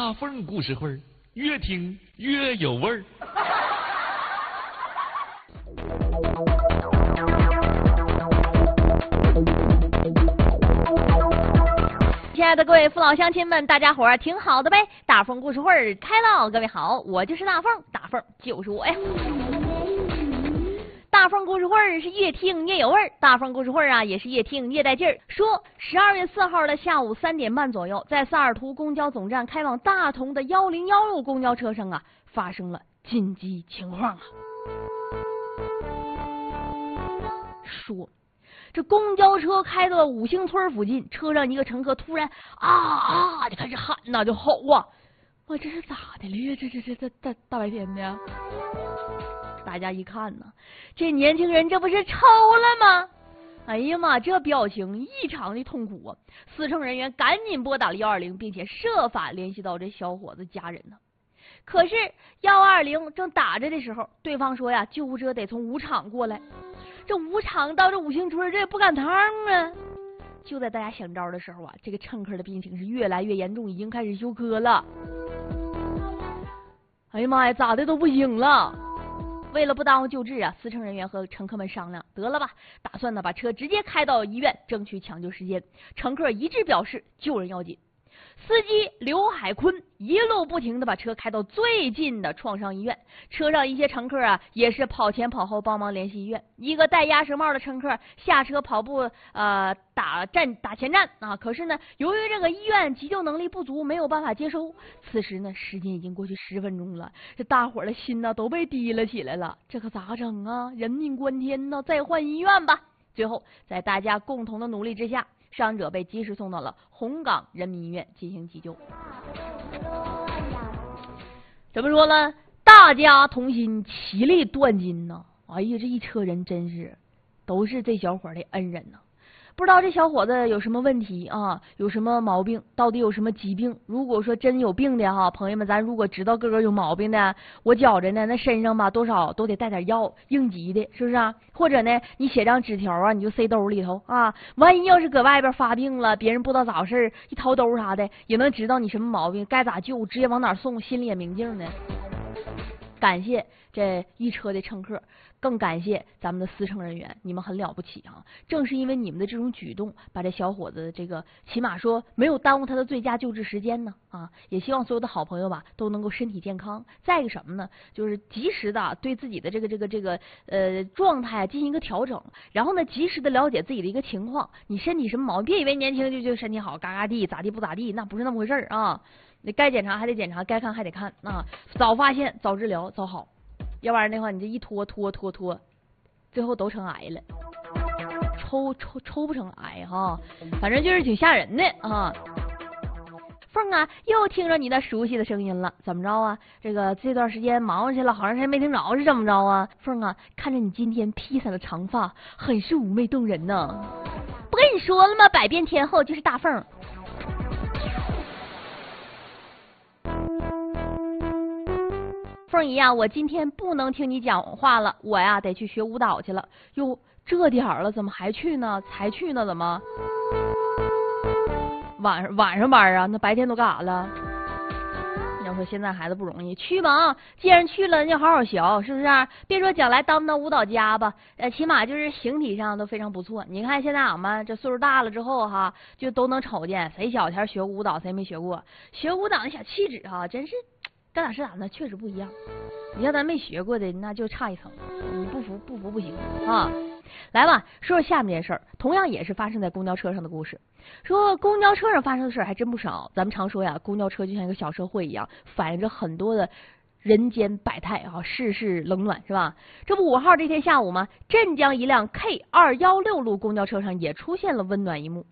大凤故事会儿，越听越有味儿。 亲爱的各位父老乡亲们，大家伙儿挺好的呗！大凤故事会儿开了，各位好，我就是大凤，大凤就是我呀。大凤故事会儿是越听越有味儿，大凤故事会儿啊也是越听越带劲儿。说12月4号的下午3点半左右，在萨尔图公交总站开往大同的1015公交车上啊，发生了紧急情况啊。说这公交车开到五星村附近，车上一个乘客突然就开始喊呐，就吼啊！我这是咋的了呀？这大白天的。大家一看呢，这年轻人这不是抽了吗？哎呀妈，这表情异常的痛苦啊！司乘人员赶紧拨打了120，并且设法联系到这小伙子家人呢。可是120正打着的时候，对方说呀，救护车得从五厂过来。这五厂到这五星村，这也不赶趟啊！就在大家想招的时候啊，这个乘客的病情是越来越严重，已经开始休克了。哎呀妈呀，咋的都不行了！为了不耽误救治啊，司乘人员和乘客们商量，得了吧，打算呢把车直接开到医院，争取抢救时间。乘客一致表示救人要紧。司机刘海坤一路不停的把车开到最近的创伤医院，车上一些乘客啊也是跑前跑后帮忙联系医院。一个戴鸭舌帽的乘客下车跑步打前站啊，可是呢由于这个医院急救能力不足，没有办法接收。此时呢时间已经过去10分钟了，这大伙儿的心呢都被提了起来了，这可咋整啊？人命关天呢，再换医院吧。最后在大家共同的努力之下，伤者被及时送到了红岗人民医院进行急救。怎么说呢？大家同心，其利断金呐！哎呀，这一车人真是都是这小伙的恩人呐。不知道这小伙子有什么问题啊？有什么毛病？到底有什么疾病？如果说真有病的哈，朋友们，咱如果知道个有毛病的，我觉着呢，那身上吧多少都得带点药，应急的，是不是啊？或者呢，你写张纸条啊，你就塞兜里头啊，万一要是搁外边发病了，别人不知道咋回事，一掏兜啥的，也能知道你什么毛病，该咋救，直接往哪送，心里也明镜呢。感谢这一车的乘客，更感谢咱们的司乘人员，你们很了不起啊！正是因为你们的这种举动，把这小伙子这个起码说没有耽误他的最佳救治时间呢啊！也希望所有的好朋友吧都能够身体健康。再一个什么呢？就是及时的对自己的这个状态进行一个调整，然后呢及时的了解自己的一个情况，你身体什么毛病，别以为年轻就身体好，嘎嘎地咋地不咋地，那不是那么回事啊！你该检查还得检查，该看还得看啊！早发现、早治疗、早好，要不然的话，你这一拖，最后都成癌了，抽不成癌哈，反正就是挺吓人的啊。凤啊，又听着你那熟悉的声音了，怎么着啊？这段时间忙活去了，好长时间没听着，是怎么着啊？凤啊，看着你今天披散的长发，很是妩媚动人呢。不跟你说了吗？百变天后就是大凤。凤姨呀，我今天不能听你讲话了，我呀得去学舞蹈去了。哟，这点儿了，怎么还去呢？才去呢，怎么？晚上班啊？那白天都干啥了？要说现在孩子不容易，去吧啊！既然去了，就好好学，是不是？别说将来当不当舞蹈家吧，起码就是形体上都非常不错。你看现在俺们这岁数大了之后哈，就都能瞅见谁小前学舞蹈，谁没学过。学舞蹈那小气质哈，真是。干咋是咋的，确实不一样。你像咱没学过的，那就差一层。你不服不行啊！来吧，说说下面这事儿，同样也是发生在公交车上的故事。说公交车上发生的事儿还真不少。咱们常说呀，公交车就像一个小社会一样，反映着很多的人间百态啊，世事冷暖，是吧？这不5号这天下午嘛，镇江一辆 K216路公交车上也出现了温暖一幕。